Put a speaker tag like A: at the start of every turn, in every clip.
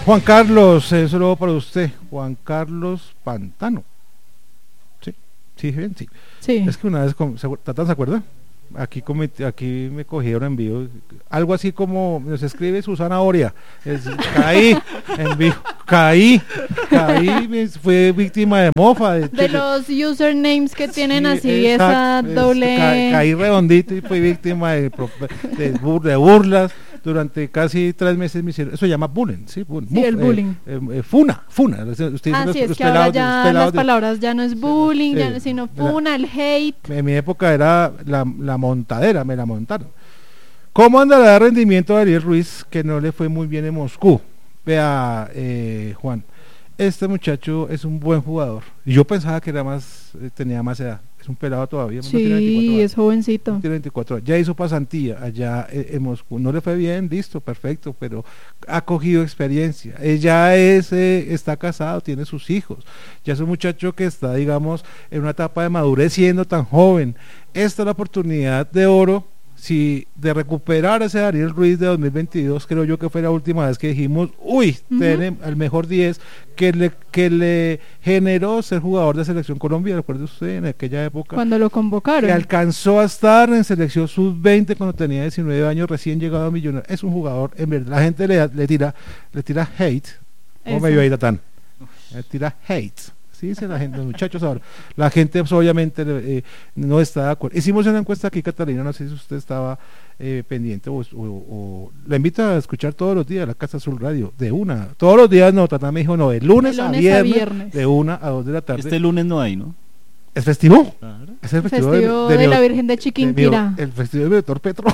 A: Juan Carlos, solo para usted, Juan Carlos Pantano. Sí, bien, sí.
B: Sí.
A: Es que una vez, ¿Tatán se acuerda? Aquí me cogieron en vivo, algo así como nos escribe Susana Oria, caí en vivo, caí, fue víctima de mofa.
B: De los usernames que tienen
A: sí,
B: así,
A: exacto,
B: esa doble...
A: caí redondito y fui víctima de burlas. Durante casi 3 meses me hicieron, eso se llama bullying, ¿sí?
B: Sí, el bullying.
A: Funa.
B: Sí, es que ahora ya las palabras ya no es bullying,
A: sí,
B: ya, sino funa, el hate.
A: En mi época era la montadera, me la montaron. ¿Cómo andará de rendimiento a Ariel Ruiz, que no le fue muy bien en Moscú? Vea, Juan, este muchacho es un buen jugador. Y yo pensaba que tenía más edad. Es un pelado todavía.
B: Sí, no tiene 24 años. Es jovencito.
A: No tiene 24 años. Ya hizo pasantía allá en Moscú. No le fue bien, listo, perfecto, pero ha cogido experiencia. Ella está casado, tiene sus hijos. Ya es un muchacho que está, digamos, en una etapa de madurez siendo tan joven. Esta es la oportunidad de oro. Si de recuperar ese Ariel Ruiz de 2022, creo yo que fue la última vez que dijimos, tenemos al mejor 10 que le generó ser jugador de Selección Colombia. ¿Recuerda usted en aquella época?
B: Cuando lo convocaron.
A: Que alcanzó a estar en Selección Sub-20 cuando tenía 19 años, recién llegado a Millonarios. Es un jugador, en verdad, la gente le tira hate. ¿Cómo me iba a ir a tan? Le tira hate. Sí, dice la gente, los muchachos ahora. La gente pues, obviamente no está de acuerdo. Hicimos una encuesta aquí, Catalina, no sé si usted estaba pendiente o la invito a escuchar todos los días la Casa Azul Radio, todos los días no, Tatán me dijo no, de lunes a viernes, de 1 a 2 de la tarde.
C: Este lunes no hay, ¿no?
A: ¿Es festivo?
C: Claro.
A: Es el
B: festivo de la Virgen de Chiquinquirá.
A: El festivo de Doctor Petro.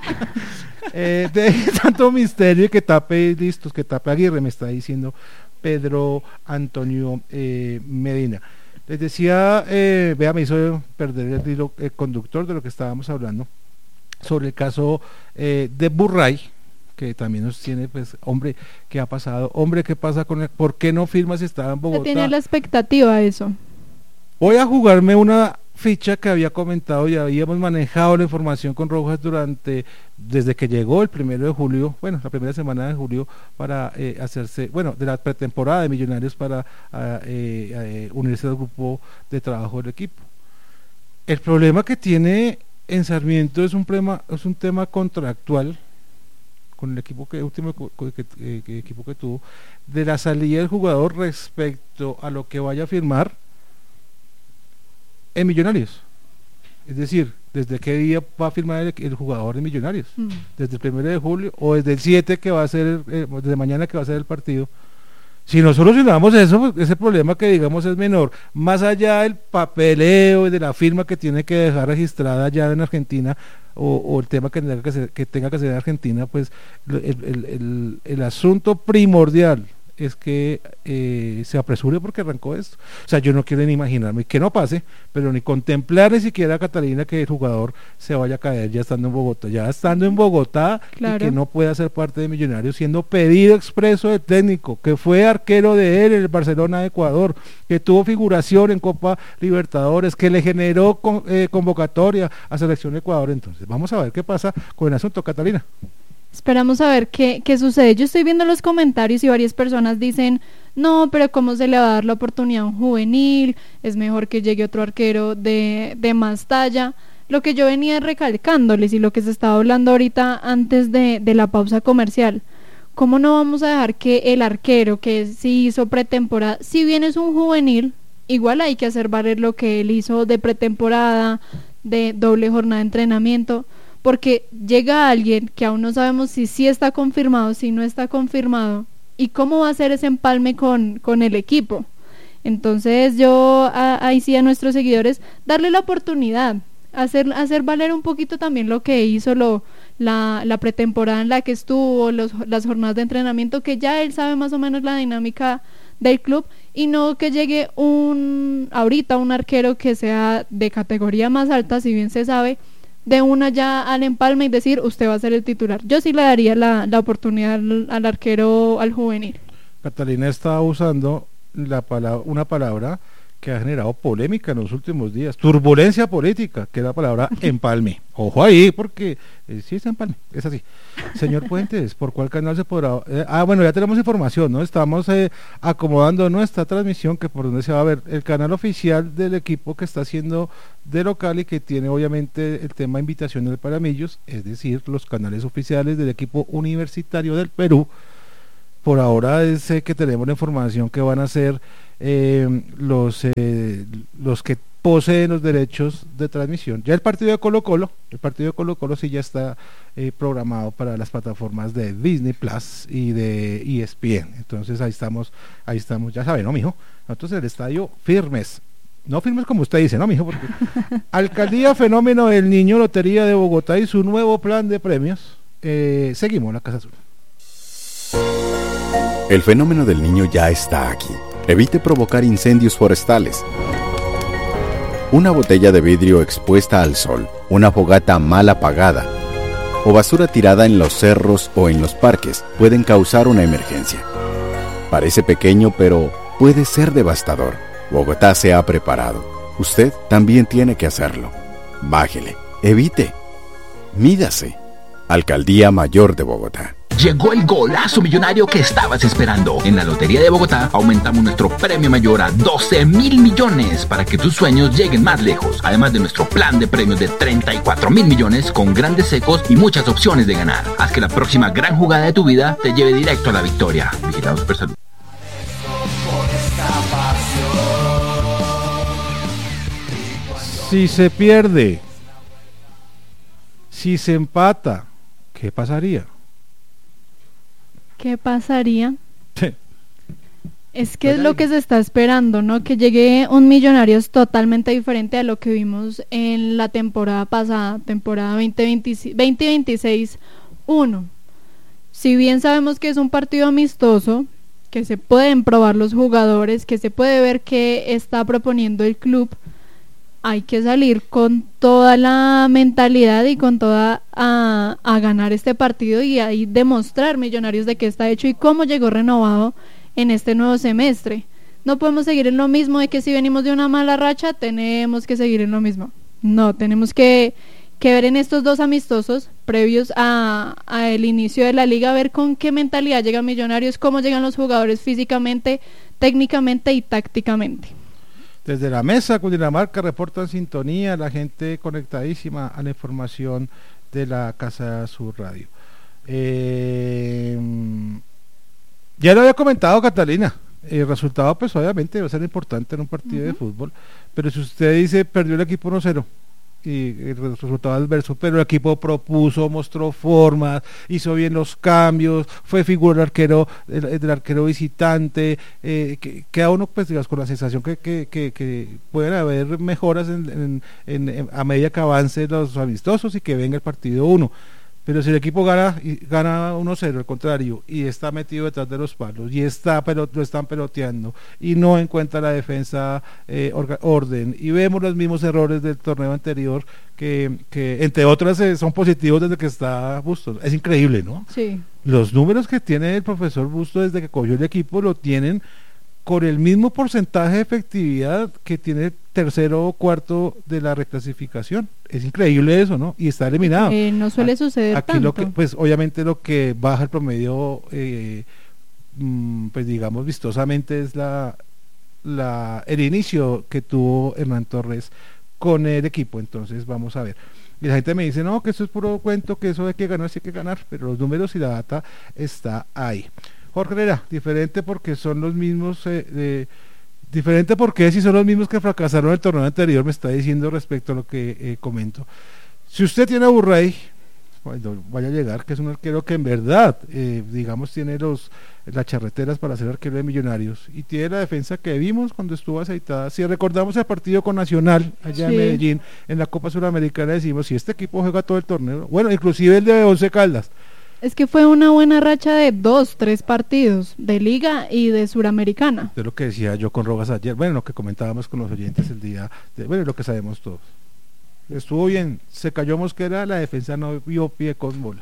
A: De tanto misterio que tape Aguirre, me está diciendo Pedro Antonio Medina. Les decía, me hizo perder el hilo conductor de lo que estábamos hablando sobre el caso de Burray, que también nos tiene, pues, hombre, ¿qué ha pasado? Hombre, ¿qué pasa con él? ¿Por qué no firma si estaba en Bogotá?
B: Se tiene la expectativa de eso.
A: Voy a jugarme una ficha que había comentado y habíamos manejado la información con Rojas desde que llegó el 1 de julio, la primera semana de julio, para hacerse, de la pretemporada de Millonarios para unirse al grupo de trabajo del equipo. El problema que tiene en Sarmiento es un tema contractual con el equipo equipo que tuvo, de la salida del jugador respecto a lo que vaya a firmar en Millonarios. Es decir, ¿desde qué día va a firmar el jugador de Millonarios? ¿Desde el 1 de julio o desde el 7 que va a ser, desde mañana que va a ser el partido? Si no solucionamos eso, ese problema que digamos es menor, más allá del papeleo y de la firma que tiene que dejar registrada allá en Argentina, o el tema que tenga que ser en Argentina, pues el asunto primordial es que se apresure porque arrancó esto. O sea, yo no quiero ni imaginarme que no pase, pero ni contemplar ni siquiera, Catalina, que el jugador se vaya a caer ya estando en Bogotá, claro. Y que no pueda ser parte de Millonarios, siendo pedido expreso de técnico, que fue arquero de él en el Barcelona de Ecuador, que tuvo figuración en Copa Libertadores, que le generó convocatoria a Selección de Ecuador. Entonces vamos a ver qué pasa con el asunto, Catalina.
B: Esperamos a ver qué sucede. Yo estoy viendo los comentarios y varias personas dicen, no, pero ¿cómo se le va a dar la oportunidad a un juvenil? Es mejor que llegue otro arquero de más talla. Lo que yo venía recalcándoles y lo que se estaba hablando ahorita antes de la pausa comercial, ¿cómo no vamos a dejar que el arquero que sí hizo pretemporada, si bien es un juvenil, igual hay que hacer valer lo que él hizo de pretemporada, de doble jornada de entrenamiento? Porque llega alguien que aún no sabemos si sí está confirmado, si no está confirmado, y cómo va a ser ese empalme con el equipo. Entonces yo ahí sí a nuestros seguidores darle la oportunidad, hacer valer un poquito también lo que hizo la pretemporada en la que estuvo, las jornadas de entrenamiento, que ya él sabe más o menos la dinámica del club, y no que llegue ahorita un arquero que sea de categoría más alta, si bien se sabe, de una ya al empalme y decir usted va a ser el titular. Yo sí le daría la oportunidad al arquero, al juvenil.
A: Catalina está usando una palabra que ha generado polémica en los últimos días, turbulencia política, que es la palabra empalme. Ojo ahí, porque sí es empalme, es así. Señor Puentes, ¿por cuál canal se podrá? Bueno, ya tenemos información, ¿no? Estamos acomodando nuestra transmisión, que por donde se va a ver el canal oficial del equipo que está haciendo de local y que tiene obviamente el tema invitacional para Millos, es decir, los canales oficiales del equipo universitario del Perú. Por ahora es que tenemos la información que van a ser los que poseen los derechos de transmisión. Ya el partido de Colo-Colo sí ya está programado para las plataformas de Disney Plus y de ESPN. Entonces ahí estamos, ya saben, ¿no, mijo? Nosotros en el estadio firmes. No firmes como usted dice, ¿no, mijo? Porque Alcaldía Fenómeno del Niño, Lotería de Bogotá y su nuevo plan de premios. Seguimos en la Casa Azul.
C: El fenómeno del niño ya está aquí. Evite provocar incendios forestales. Una botella de vidrio expuesta al sol, una fogata mal apagada o basura tirada en los cerros o en los parques pueden causar una emergencia. Parece pequeño, pero puede ser devastador. Bogotá se ha preparado. Usted también tiene que hacerlo. Bájele, evite, mídase. Alcaldía Mayor de Bogotá.
D: Llegó el golazo millonario que estabas esperando. En la Lotería de Bogotá aumentamos nuestro premio mayor a 12.000 millones para que tus sueños lleguen más lejos. Además de nuestro plan de premios de 34.000 millones con grandes secos y muchas opciones de ganar. Haz que la próxima gran jugada de tu vida te lleve directo a la victoria. Vigilado Supersalud.
A: Si se pierde, si se empata, ¿qué pasaría?
B: ¿Qué pasaría?
A: Sí.
B: Es que es lo que se está esperando, ¿no? Que llegue un Millonarios totalmente diferente a lo que vimos en la temporada pasada, temporada 2026-1. Si bien sabemos que es un partido amistoso, que se pueden probar los jugadores, que se puede ver qué está proponiendo el club, hay que salir con toda la mentalidad y con toda a ganar este partido y ahí demostrar Millonarios de qué está hecho y cómo llegó renovado en este nuevo semestre. No podemos seguir en lo mismo de que si venimos de una mala racha tenemos que seguir en lo mismo. No, tenemos que ver en estos dos amistosos previos a el inicio de la liga, ver con qué mentalidad llegan Millonarios, cómo llegan los jugadores físicamente, técnicamente y tácticamente.
A: Desde la mesa, Cundinamarca reporta en sintonía, la gente conectadísima a la información de la Casa Sur Radio. Ya lo había comentado Catalina, el resultado pues obviamente va a ser importante en un partido de fútbol, pero si usted dice perdió el equipo 1-0 y el resultado adverso, pero el equipo propuso, mostró formas, hizo bien los cambios, fue figura del arquero visitante, queda uno pues digamos con la sensación que pueden haber mejoras a medida que avance los amistosos y que venga el partido 1. Pero si el equipo gana 1-0, al contrario, y está metido detrás de los palos, y lo están peloteando, y no encuentra la defensa orden, y vemos los mismos errores del torneo anterior, que entre otras son positivos desde que está Bustos. Es increíble, ¿no?
B: Sí. Los
A: números que tiene el profesor Bustos desde que cogió el equipo lo tienen con el mismo porcentaje de efectividad que tiene el tercero o cuarto de la reclasificación. Es increíble eso, ¿no? Y está eliminado.
B: No suele suceder
A: aquí
B: tanto.
A: Lo que, pues obviamente lo que baja el promedio, pues digamos vistosamente es el inicio que tuvo Hernán Torres con el equipo. Entonces vamos a ver. Y la gente me dice, no, que eso es puro cuento, que eso hay que ganar, sí hay que ganar, pero los números y la data está ahí. Jorge Herrera, diferente porque son los mismos, diferente porque si son los mismos que fracasaron el torneo anterior, me está diciendo respecto a lo que comento. Si usted tiene a Burray, cuando vaya a llegar, que es un arquero que en verdad, digamos, tiene las charreteras para ser arquero de Millonarios, y tiene la defensa que vimos cuando estuvo aceitada. Si recordamos el partido con Nacional, allá en Medellín, en la Copa Suramericana, decimos, si este equipo juega todo el torneo, bueno, inclusive el de Once Caldas,
B: es que fue una buena racha de 2-3 partidos de Liga y de Suramericana.
A: De lo que decía yo con Rogas ayer, bueno, lo que comentábamos con los oyentes el día, lo que sabemos todos. Estuvo bien, se cayó Mosquera, la defensa no vio pie con bola.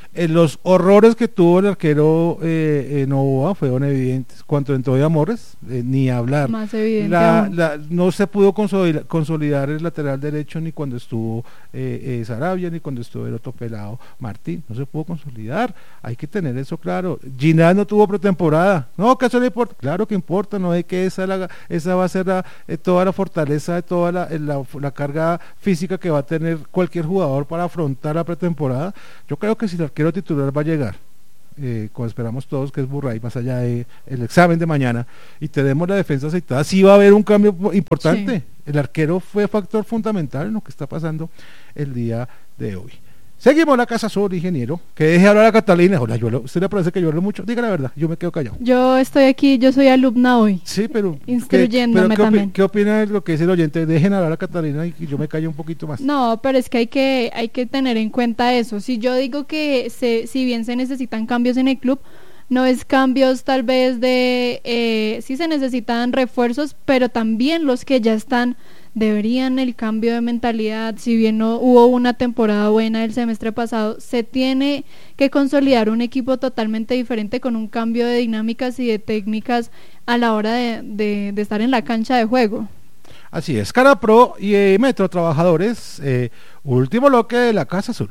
A: Los horrores que tuvo el arquero Novoa fueron evidentes. Cuando entró de Amores, ni hablar.
B: Más evidente
A: no se pudo consolidar el lateral derecho ni cuando estuvo Sarabia, ni cuando estuvo el otro pelado Martín. No se pudo consolidar. Hay que tener eso claro. Ginás no tuvo pretemporada. No, que eso no importa. Claro que importa. No es que esa va a ser toda la fortaleza de toda la carga física que va a tener cualquier jugador para afrontar la pretemporada. Yo creo que si el arquero titular va a llegar, como esperamos todos, que es Burray, más allá del examen de mañana, y tenemos la defensa aceitada, sí va a haber un cambio importante. Sí. El arquero fue factor fundamental en lo que está pasando el día de hoy. Seguimos la Casa Azul, ingeniero, que deje hablar a Catalina. Hola, ¿usted le parece que yo hablo mucho? Diga la verdad, yo me quedo callado.
B: Yo estoy aquí, yo soy alumna hoy.
A: Sí, pero
B: instruyéndome también.
A: ¿Qué opina de lo que dice el oyente? Dejen hablar a Catalina y yo me callo un poquito más.
B: No, pero es que hay que tener en cuenta eso. Si yo digo que si bien se necesitan cambios en el club, no es cambios tal vez sí se necesitan refuerzos, pero también los que ya están deberían el cambio de mentalidad. Si bien no hubo una temporada buena el semestre pasado, se tiene que consolidar un equipo totalmente diferente, con un cambio de dinámicas y de técnicas a la hora de estar en la cancha de juego.
A: Así es. Cara Pro y Metro Trabajadores, último bloque de la Casa Azul.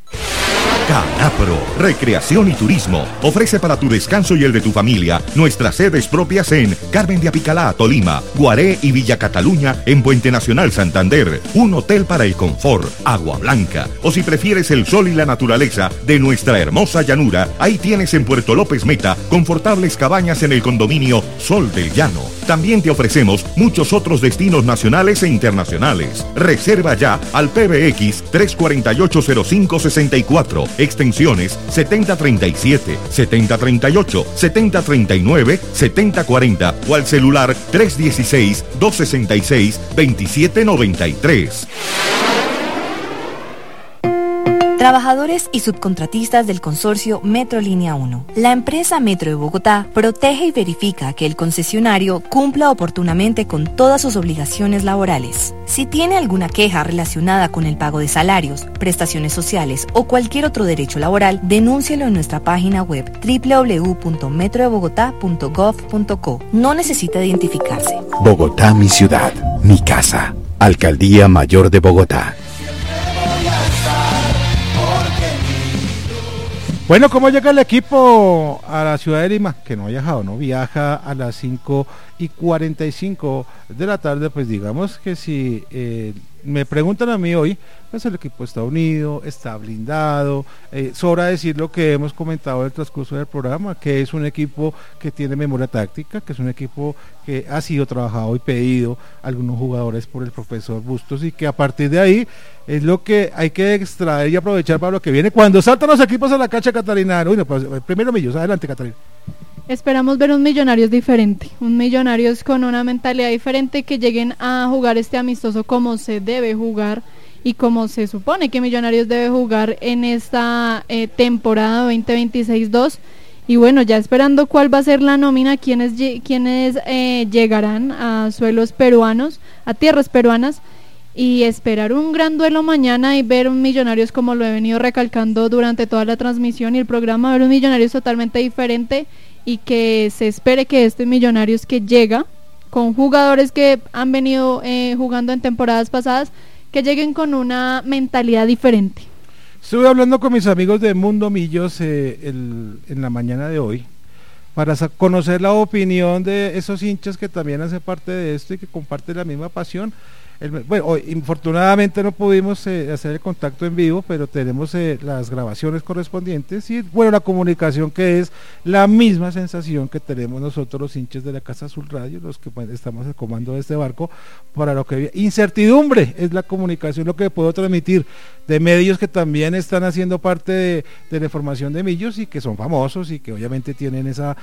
E: Canapro, Recreación y Turismo, ofrece para tu descanso y el de tu familia nuestras sedes propias en Carmen de Apicalá, Tolima, Guaré y Villa Cataluña en Puente Nacional, Santander, un hotel para el confort, Agua Blanca, o si prefieres el sol y la naturaleza de nuestra hermosa llanura, ahí tienes en Puerto López Meta confortables cabañas en el condominio Sol del Llano. También te ofrecemos muchos otros destinos nacionales e internacionales. Reserva ya al PBX 348-0564, extensiones 7037, 7038, 7039, 7040 o al celular 316-266-2793.
F: Trabajadores y subcontratistas del consorcio Metro Línea 1. La empresa Metro de Bogotá protege y verifica que el concesionario cumpla oportunamente con todas sus obligaciones laborales. Si tiene alguna queja relacionada con el pago de salarios, prestaciones sociales o cualquier otro derecho laboral, denúncielo en nuestra página web www.metrodebogotá.gov.co. No necesita identificarse.
C: Bogotá, mi ciudad, mi casa. Alcaldía Mayor de Bogotá.
A: Bueno, ¿cómo llega el equipo a la ciudad de Lima? Que no ha viajado, ¿no? Viaja a las 5:45 de la tarde, pues digamos que si me preguntan a mí hoy, pues el equipo está unido, está blindado, sobra decir lo que hemos comentado en el transcurso del programa, que es un equipo que tiene memoria táctica, que es un equipo que ha sido trabajado y pedido a algunos jugadores por el profesor Bustos, y que a partir de ahí es lo que hay que extraer y aprovechar para lo que viene cuando saltan los equipos a la cancha, Catalina. Uy, no, pues, primero Millos, adelante, Catalina.
B: Esperamos ver un Millonarios diferente, un Millonarios con una mentalidad diferente, que lleguen a jugar este amistoso como se debe jugar y como se supone que Millonarios debe jugar en esta temporada 2026-2. Y bueno, ya esperando cuál va a ser la nómina, quienes llegarán a suelos peruanos, a tierras peruanas, y esperar un gran duelo mañana y ver un Millonarios, como lo he venido recalcando durante toda la transmisión y el programa, ver un Millonarios totalmente diferente, y que se espere que este Millonarios que llega con jugadores que han venido jugando en temporadas pasadas, que lleguen con una mentalidad diferente.
A: Estuve hablando con mis amigos de Mundo Millos en la mañana de hoy para conocer la opinión de esos hinchas que también hacen parte de esto y que comparten la misma pasión. Bueno, hoy, infortunadamente no pudimos hacer el contacto en vivo, pero tenemos las grabaciones correspondientes y bueno, la comunicación, que es la misma sensación que tenemos nosotros los hinchas de la Casa Azul Radio, los que estamos al comando de este barco, para lo que incertidumbre es la comunicación, lo que puedo transmitir de medios que también están haciendo parte de la información de Millos y que son famosos y que obviamente tienen ese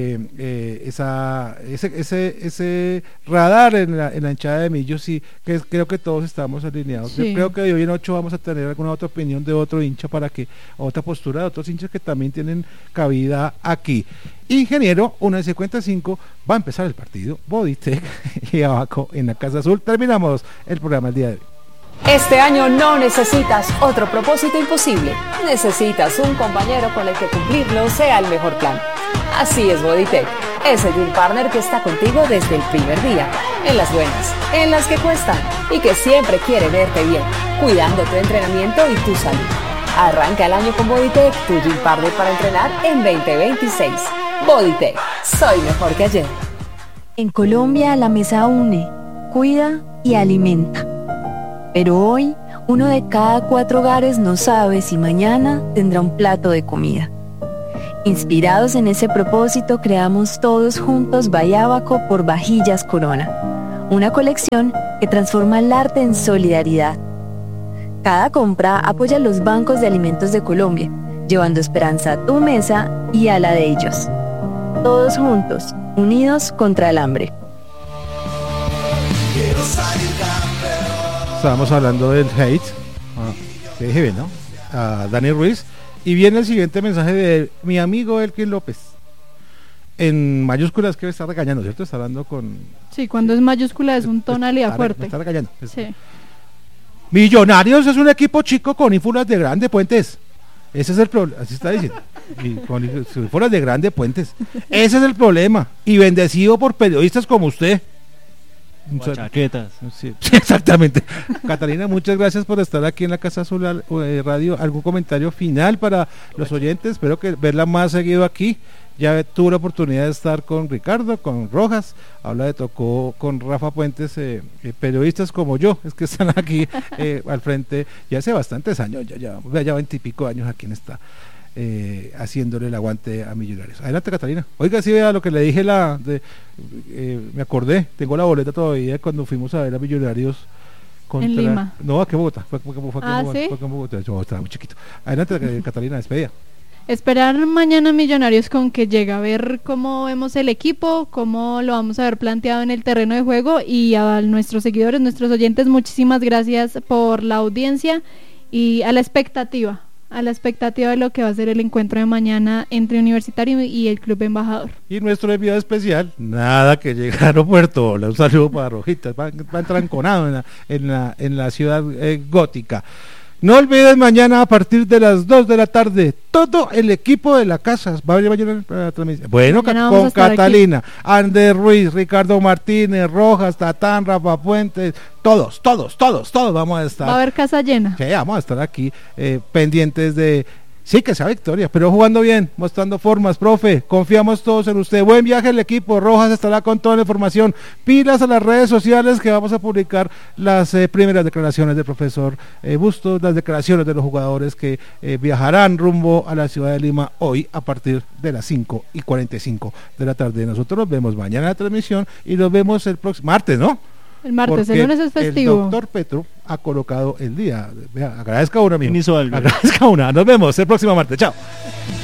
A: radar en la hinchada de Millos, y que creo que todos estamos alineados. Sí. Yo creo que de hoy en 8 vamos a tener alguna otra opinión de otro hincha, otra postura de otros hinchas que también tienen cabida aquí. Ingeniero, 1:55, va a empezar el partido Bodytech y Abaco en la Casa Azul. Terminamos el programa el día de hoy.
G: Este año no necesitas otro propósito imposible. Necesitas un compañero con el que cumplirlo sea el mejor plan. Así es Bodytech, ese gym partner que está contigo desde el primer día, en las buenas, en las que cuestan y que siempre quiere verte bien, cuidando tu entrenamiento y tu salud. Arranca el año con Bodytech, tu gym partner para entrenar en 2026. Bodytech, soy mejor que ayer.
F: En Colombia la mesa une, cuida y alimenta. Pero hoy, 1 de cada 4 hogares no sabe si mañana tendrá un plato de comida. Inspirados en ese propósito, creamos todos juntos Bayábaco por Vajillas Corona, una colección que transforma el arte en solidaridad. Cada compra apoya los bancos de alimentos de Colombia, llevando esperanza a tu mesa y a la de ellos. Todos juntos, unidos contra el hambre.
A: Estábamos hablando del hate, que dije bien, ¿no? A Dani Ruiz. Y viene el siguiente mensaje de mi amigo Elkin López. En mayúsculas que me está regañando, ¿cierto? Está hablando con...
B: Sí, cuando es mayúscula es un tonalidad fuerte.
A: Me está regañando.
B: Sí.
A: Millonarios es un equipo chico con ínfulas de grande puentes. Ese es el problema, así está diciendo. Y con ínfulas de grande puentes. Ese es el problema. Y bendecido por periodistas como usted.
H: Chaquetas.
A: Sí, exactamente. Catalina, muchas gracias por estar aquí en la Casa Azul Radio. ¿Algún comentario final para los oyentes? Espero que verla más seguido aquí. Ya tuve la oportunidad de estar con Ricardo, con Rojas. Ahora le tocó con Rafa Puentes, periodistas como yo, es que están aquí al frente ya hace bastantes años, ya 20 y pico años aquí está. Haciéndole el aguante a Millonarios. Adelante, Catalina. Oiga, sí, vea lo que le dije, me acordé, tengo la boleta todavía cuando fuimos a ver a Millonarios contra...
B: En Lima.
A: No, aquí en Bogotá. Fue
B: ¿Sí?
A: Fue en Bogotá. Yo estaba muy chiquito. Adelante, Catalina, despedida.
B: Esperar mañana Millonarios con que llegue a ver cómo vemos el equipo, cómo lo vamos a ver planteado en el terreno de juego, y a nuestros seguidores, nuestros oyentes, muchísimas gracias por la audiencia y a la expectativa de lo que va a ser el encuentro de mañana entre Universitario y el Club Embajador.
A: Y nuestro enviado especial, nada que llegar a aeropuerto. Un saludo para Rojitas, va entranconado en la ciudad gótica. No olviden, mañana a partir de las 2 de la tarde, todo el equipo de la casa va a mañana la transmisión. Bueno, con Catalina, Ander Ruiz, Ricardo Martínez, Rojas, Tatán, Rafa Puentes, todos vamos a estar.
B: Va a haber casa llena.
A: Sí, vamos a estar aquí pendientes de... Sí, que sea victoria, pero jugando bien, mostrando formas, profe, confiamos todos en usted. Buen viaje el equipo, Rojas estará con toda la información. Pilas a las redes sociales que vamos a publicar las primeras declaraciones del profesor Bustos, las declaraciones de los jugadores que viajarán rumbo a la ciudad de Lima hoy a partir de las 5:45 de la tarde. Nosotros nos vemos mañana en la transmisión y nos vemos el próximo martes, ¿no?
B: El martes,
A: porque
B: el lunes es festivo.
A: El doctor Petro ha colocado el día. Vea, agradezca una, amigo.
H: Agradezca una.
A: Nos vemos el próximo martes. Chao.